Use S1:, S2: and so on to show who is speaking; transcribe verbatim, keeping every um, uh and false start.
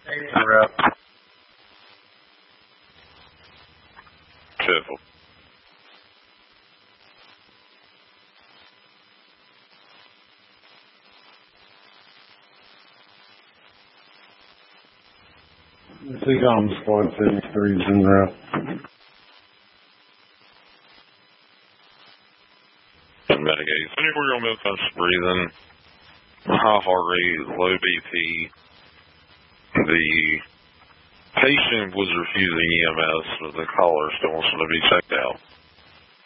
S1: Rep.
S2: Careful.
S1: Seacom Squad fifty-three is in rep.
S2: Medicaid. twenty-four-year-old male conscious breathing, high heart rate, low B P. The patient was refusing E M S, but the caller still wants to be checked out.